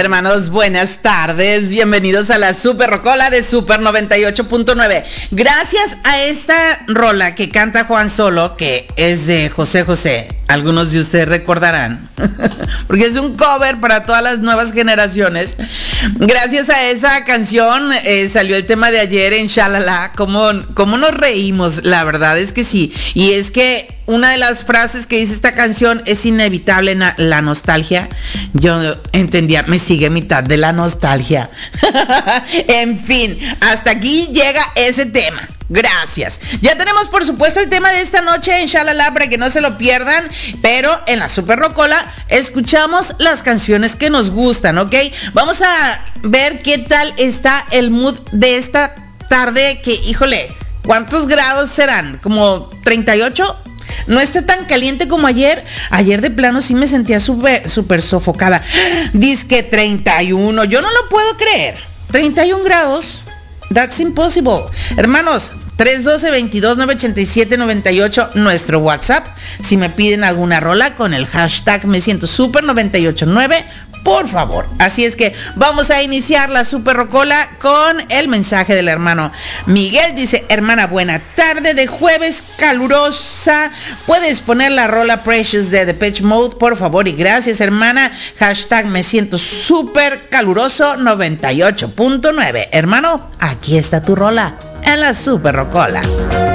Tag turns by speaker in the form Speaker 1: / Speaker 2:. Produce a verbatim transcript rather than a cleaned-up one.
Speaker 1: Hermanos, buenas tardes. Bienvenidos a la Super Rocola de Super noventa y ocho punto nueve. Gracias a esta rola que canta Juan Solo, que es de José José. Algunos de ustedes recordarán, porque es un cover para todas las nuevas generaciones. Gracias a esa canción eh, salió el tema de ayer en Shalala. ¿Cómo, cómo nos reímos? La verdad es que sí. Y es que una de las frases que dice esta canción es inevitable na- la nostalgia. Yo entendía, me sigue mitad de la nostalgia. En fin, hasta aquí llega ese tema. Gracias. Ya tenemos por supuesto el tema de esta noche en Shalala para que no se lo pierdan, pero en la Super Rocola escuchamos las canciones que nos gustan, ¿ok? Vamos a ver qué tal está el mood de esta tarde que, híjole, ¿cuántos grados serán? ¿Como treinta y ocho? No está tan caliente como ayer. Ayer de plano sí me sentía súper súper sofocada. Dizque treinta y uno. Yo no lo puedo creer. treinta y un grados. That's impossible. Hermanos, tres uno dos, dos dos, nueve ocho siete, nueve ocho, nuestro WhatsApp. Si me piden alguna rola con el hashtag me siento super noventa y ocho nueve, por favor. Así es que vamos a iniciar la Super Rocola con el mensaje del hermano Miguel. Dice: hermana, buena tarde de jueves calurosa. ¿Puedes poner la rola Precious de Depeche Mode, por favor? Y gracias, hermana. Hashtag me siento super caluroso noventa y ocho punto nueve. Hermano, aquí está tu rola en la Super Rocola.